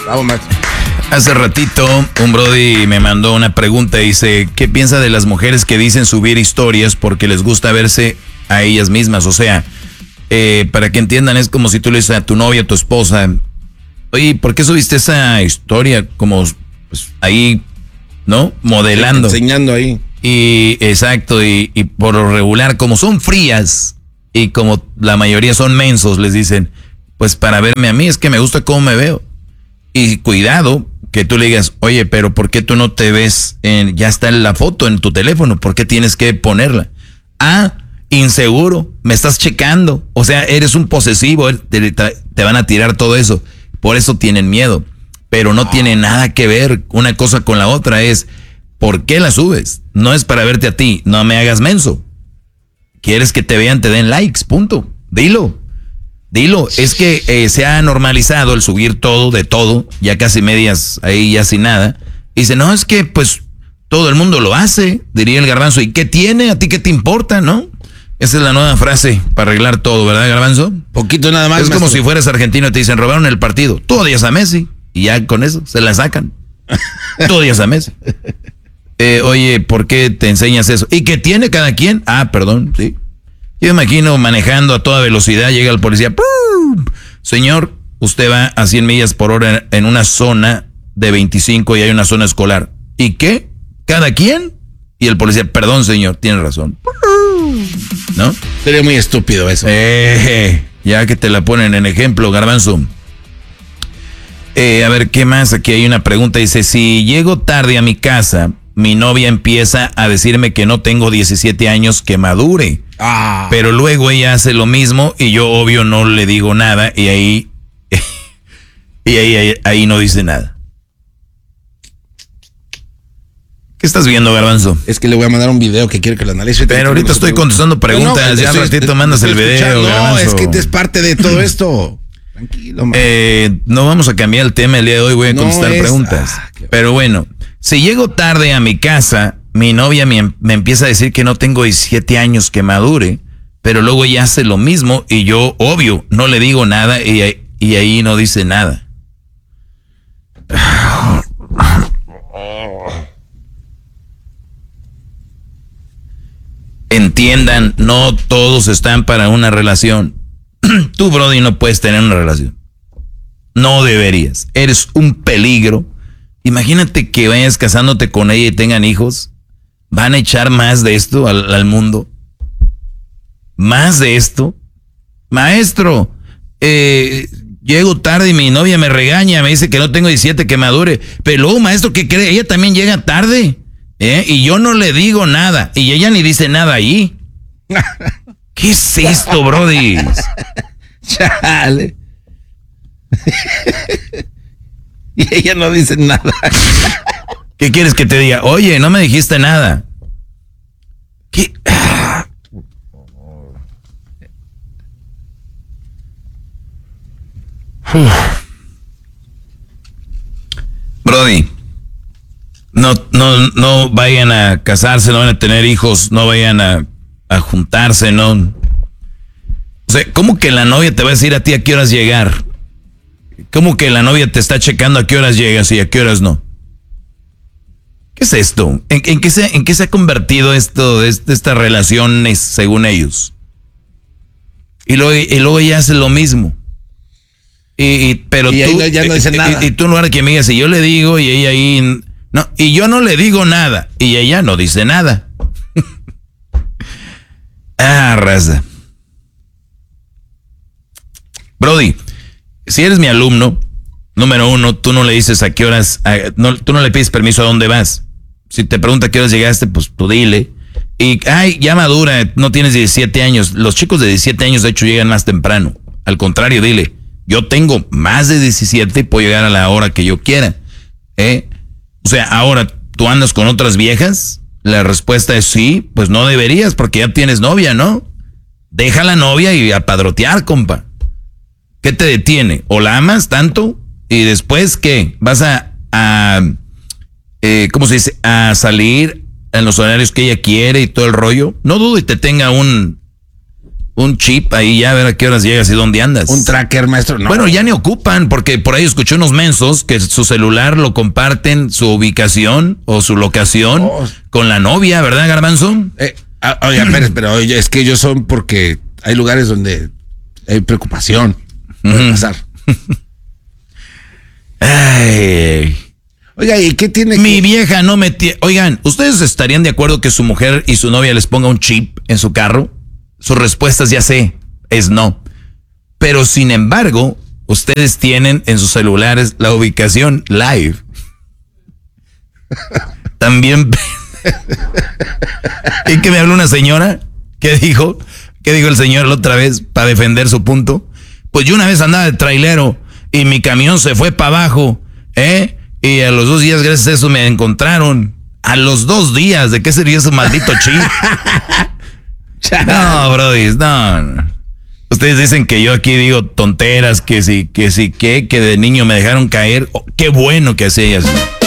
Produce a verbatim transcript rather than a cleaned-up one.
Bravo, maestro. Hace ratito un brody me mandó una pregunta, dice, ¿qué piensa de las mujeres que dicen subir historias porque les gusta verse a ellas mismas? O sea, eh, para que entiendan, es como si tú le dices a tu novia, a tu esposa, oye, ¿por qué subiste esa historia? Como pues, ahí, ¿no? Modelando. Enseñando ahí. Y exacto, y, y por lo regular, como son frías y como la mayoría son mensos, les dicen, pues para verme a mí es que me gusta cómo me veo. Y cuidado que tú le digas, oye, pero ¿por qué tú no te ves? En, ya está la foto en tu teléfono, ¿por qué tienes que ponerla? Ah, inseguro, me estás checando, o sea, eres un posesivo, te, te van a tirar todo eso, por eso tienen miedo, pero no tiene nada que ver una cosa con la otra, es, ¿por qué la subes? No es para verte a ti, no me hagas menso, quieres que te vean, te den likes, punto, dilo. Dilo, es que eh, se ha normalizado el subir todo de todo, ya casi medias ahí ya sin nada. Y dice, no, es que pues todo el mundo lo hace, diría el Garbanzo. ¿Y qué tiene? ¿A ti qué te importa, no? Esa es la nueva frase para arreglar todo, ¿verdad, Garbanzo? Poquito nada más. Es maestro. como si fueras argentino y te dicen, robaron el partido. Tú odias a Messi. Y ya con eso se la sacan. Tú odias a Messi. Eh, oye, ¿por qué te enseñas eso? ¿Y qué tiene cada quien? Ah, perdón, sí. Yo imagino manejando a toda velocidad, llega el policía. ¡Pum! Señor, usted va a cien millas por hora en una zona de veinticinco y hay una zona escolar. ¿Y qué? ¿Cada quien? Y el policía, perdón, señor, tiene razón. ¿No? Sería muy estúpido eso. Eh, ya que te la ponen en ejemplo, Garbanzo. Eh, a ver, ¿qué más? Aquí hay una pregunta. Dice, si llego tarde a mi casa, mi novia empieza a decirme que no tengo diecisiete años, que madure. Ah. Pero luego ella hace lo mismo y yo obvio no le digo nada y ahí y ahí, ahí, ahí no dice nada. ¿Qué estás viendo, Garbanzo? Es que le voy a mandar un video que quiere que lo analice. Pero ahorita estoy contestando preguntas, no, no, ya al ratito mandas el video, Garbanzo. No, es que es parte de todo esto. Tranquilo, man. Eh, no vamos a cambiar el tema el día de hoy, voy a contestar no es, preguntas. Ah, pero bueno, si llego tarde a mi casa, mi novia me, me empieza a decir que no tengo diecisiete años, que madure, pero luego ella hace lo mismo y yo, obvio, no le digo nada y, y ahí no dice nada. Entiendan, no todos están para una relación. Tú, Brody, no puedes tener una relación. No deberías. Eres un peligro. Imagínate que vayas casándote con ella y tengan hijos. ¿Van a echar más de esto al, al mundo? ¿Más de esto? Maestro, eh, llego tarde y mi novia me regaña, me dice que no tengo diecisiete, que madure. Pero luego, maestro, ¿qué cree? Ella también llega tarde. ¿eh? Y yo no le digo nada. Y ella ni dice nada ahí. ¿Qué es esto, Brody? Chale. Y ella no dice nada. ¿Qué quieres que te diga? Oye, no me dijiste nada. ¿Qué? Brody, no, no, no vayan a casarse, no van a tener hijos, no vayan a, a juntarse, no. O sea, ¿cómo que la novia te va a decir a ti a qué horas llegar? ¿Cómo que la novia te está checando a qué horas llegas y a qué horas no? ¿Qué es esto? ¿En, en, qué, se, en qué se ha convertido esto, este, estas relaciones según ellos? Y luego, y luego ella hace lo mismo. Y, y, pero y tú, no, ya no dice y, nada. Y, y tú no eres que me digas, y yo le digo y ella ahí... No, y yo no le digo nada y ella no dice nada. Ah, raza. Brody, si eres mi alumno, número uno, tú no le dices a qué horas, a, no, tú no le pides permiso a dónde vas. Si te pregunta a qué horas llegaste, pues tú dile. Y, ay, ya madura, no tienes diecisiete años. Los chicos de diecisiete años, de hecho, llegan más temprano. Al contrario, dile, yo tengo más de diecisiete y puedo llegar a la hora que yo quiera. ¿Eh? O sea, ahora, ¿tú andas con otras viejas? La respuesta es sí, pues no deberías porque ya tienes novia, ¿no? Deja la novia y a padrotear, compa. ¿Qué te detiene? ¿O la amas tanto? ¿Y después qué? ¿Vas a, a eh, ¿cómo se dice? A salir en los horarios que ella quiere y todo el rollo? No dudo y te tenga un, un chip ahí ya a ver a qué horas llegas y dónde andas. Un tracker, maestro. No. Bueno, ya ni ocupan, porque por ahí escuché unos mensos que su celular lo comparten, su ubicación o su locación oh. con la novia, ¿verdad, Garbanzo? Eh, oiga, Pérez, pero oye, es que ellos son porque hay lugares donde hay preocupación. Puede pasar. Ay. Oiga, ¿y qué tiene Mi que... vieja no me... Tie... Oigan, ¿ustedes estarían de acuerdo que su mujer y su novia les ponga un chip en su carro? Sus respuestas ya sé, es no. Pero sin embargo, ustedes tienen en sus celulares la ubicación live. También... ¿Y que me habló una señora? ¿Qué dijo? ¿Qué dijo el señor la otra vez para defender su punto? Pues yo una vez andaba de trailero y mi camión se fue para abajo, ¿eh? Y a los dos días, gracias a eso, me encontraron. A los dos días, ¿de qué sería ese maldito chip? No, brody, no, no. Ustedes dicen que yo aquí digo tonteras, que sí, que sí, que, que de niño me dejaron caer. Oh, qué bueno que hacía eso.